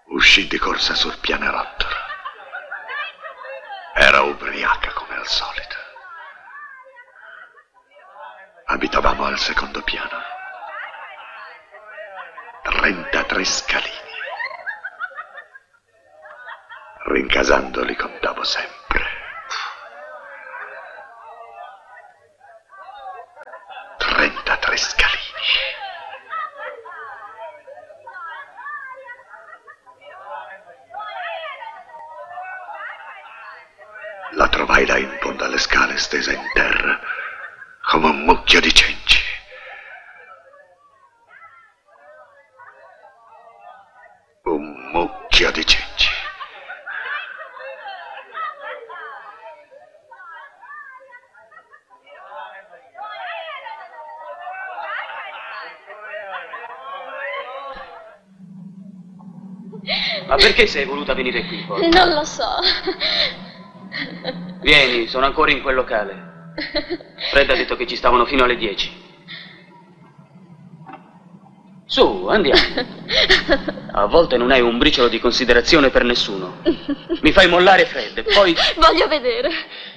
Uscì di corsa sul pianerottolo. Era ubriaca come al solito. Abitavamo al secondo piano. 33 scalini. Rincasandoli contavo sempre. 33 scalini. La trovai là in fondo alle scale, stesa in terra, come un mucchio di cenci. Un mucchio di cenci. Ma perché sei voluta venire qui poi? Non lo so. Vieni, sono ancora in quel locale. Fred ha detto che ci stavano fino alle 10. Su, andiamo. A volte non hai un briciolo di considerazione per nessuno. Mi fai mollare Fred, poi... Voglio vedere.